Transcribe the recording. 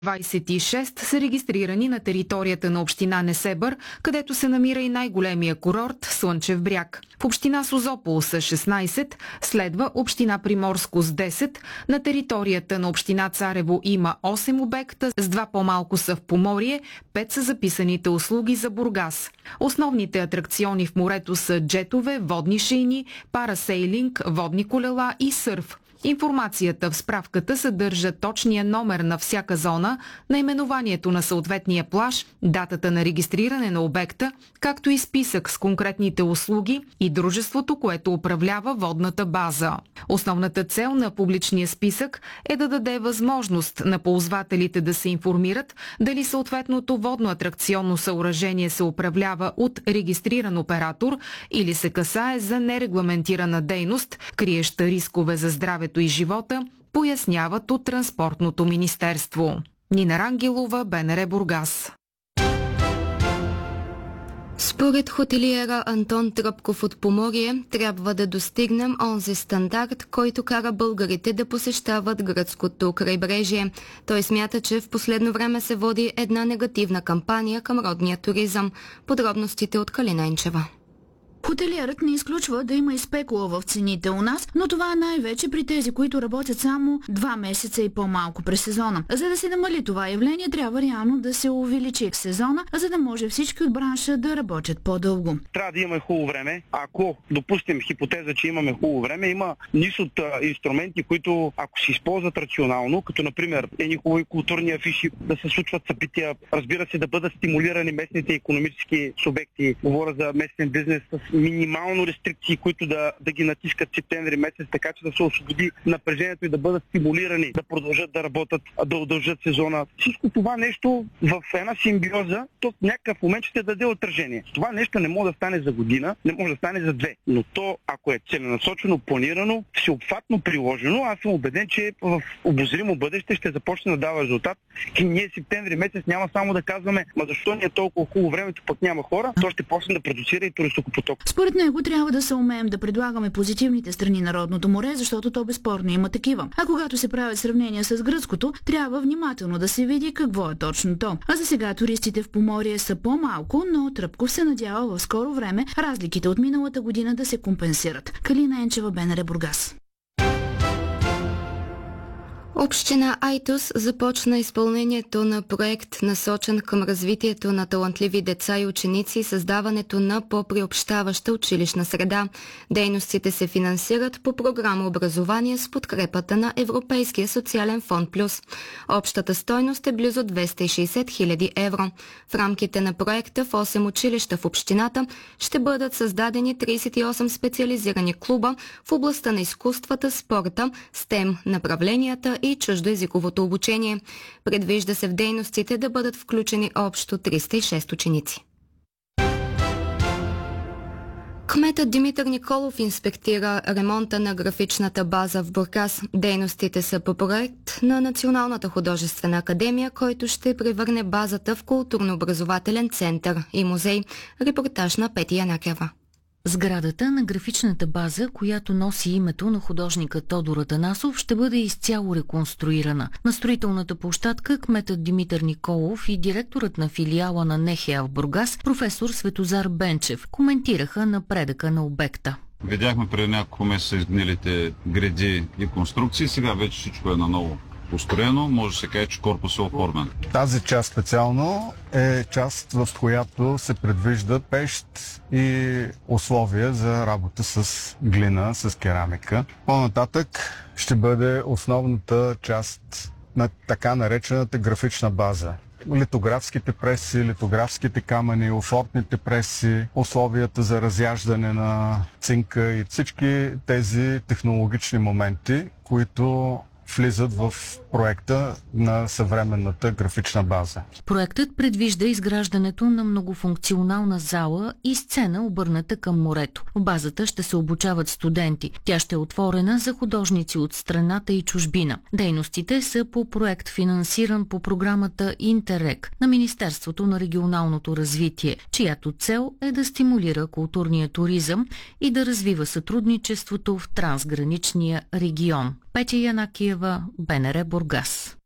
26 са регистрирани на територията на община Несебър, където се намира и най-големия курорт Слънчев бряг. В община Созопол са 16, следва община Приморско с 10, на територията на община Царево има 8 обекта, с 2 по-малко са в Поморие, 5 са записаните услуги за Бургас. Основните атракциони в морето са джетове, водни шейни, парасейлинг, водни колела и сърф. Информацията в справката съдържа точния номер на всяка зона, наименованието на съответния плаж, датата на регистриране на обекта, както и списък с конкретните услуги и дружеството, което управлява водната база. Основната цел на публичния списък е да даде възможност на ползвателите да се информират дали съответното водно-атракционно съоръжение се управлява от регистриран оператор или се касае за нерегламентирана дейност, криеща рискове за здравето и живота, поясняват от Транспортното министерство. Нина Рангелова, БНР Бургас. Според хотелиера Антон Тръпков от Поморие, трябва да достигнем онзи стандарт, който кара българите да посещават гръцкото крайбрежие. Той смята, че в последно време се води една негативна кампания към родния туризъм. Подробностите от Калина Енчева. Хотелиерът не изключва да има и спекула в цените у нас, но това е най-вече при тези, които работят само 2 месеца и по-малко през сезона. За да се намали това явление, трябва реално да се увеличи сезона, за да може всички от бранша да работят по-дълго. Трябва да имаме хубаво време. Ако допустим хипотеза, че имаме хубаво време, има низ от инструменти, които ако се използват рационално, като например едни хубави културни афиши, да се случват събития, разбира се, да бъдат стимулирани местните икономически субекти, говоря за местен бизнес с минимално рестрикции, които да ги натискат септември месец, така че да се освободи напрежението и да бъдат стимулирани, да продължат да работят, да удължат сезона. Всичко това нещо в една симбиоза, то в някакъв момент ще даде отражение. Това нещо не може да стане за година, не може да стане за 2. Но то, ако е целенасочено, планирано, всеобхватно приложено, аз съм убеден, че в обозримо бъдеще ще започне да дава резултат. И ние септември месец няма само да казваме, защо ни е толкова хубаво времето, пък няма хора, то ще почне да продуцира и туристокопоток. Според него трябва да се умеем да предлагаме позитивните страни на родното море, защото то безспорно има такива. А когато се правят сравнения с гръцкото, трябва внимателно да се види какво е точно то. А за сега туристите в Поморие са по-малко, но Тръпков се надява в скоро време разликите от миналата година да се компенсират. Калина Енчева, БНР Бургас. Община Айтос започна изпълнението на проект, насочен към развитието на талантливи деца и ученици и създаването на по-приобщаваща училищна среда. Дейностите се финансират по програма Образование с подкрепата на Европейския социален фонд Плюс. Общата стойност е близо 260 000 евро. В рамките на проекта в 8 училища в общината ще бъдат създадени 38 специализирани клуба в областта на изкуствата, спорта, STEM направленията и чуждоезиковото обучение. Предвижда се в дейностите да бъдат включени общо 306 ученици. Кметът Димитър Николов инспектира ремонта на графичната база в Бургас. Дейностите са по проект на Националната художествена академия, който ще превърне базата в културно-образователен център и музей. Репортаж на Пети Янакева. Сградата на графичната база, която носи името на художника Тодор Атанасов, ще бъде изцяло реконструирана. На строителната площадка кметът Димитър Николов и директорът на филиала на НХА в Бургас, професор Светозар Бенчев, коментираха напредъка на обекта. Видяхме преди няколко месеца изгнилите греди и конструкции, сега вече всичко е наново построено, може да се каже, че корпус е оформен. Тази част специално е част, в която се предвижда пещ и условия за работа с глина, с керамика. По-нататък ще бъде основната част на така наречената графична база. Литографските преси, литографските камъни, офортните преси, условията за разяждане на цинка и всички тези технологични моменти, които влизат в проекта на съвременната графична база. Проектът предвижда изграждането на многофункционална зала и сцена, обърната към морето. В базата ще се обучават студенти. Тя ще е отворена за художници от страната и чужбина. Дейностите са по проект, финансиран по програмата Интеррек на Министерството на регионалното развитие, чиято цел е да стимулира културния туризъм и да развива сътрудничеството в трансграничния регион. Петя Янакиева, БНР Бургас.